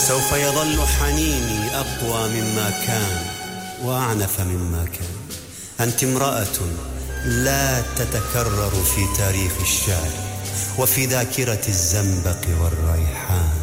سوف يظل حنيني أقوى مما كان وأعنف مما كان. أنت امرأة لا تتكرر في تاريخ الشعر وفي ذاكرة الزنبق والريحان.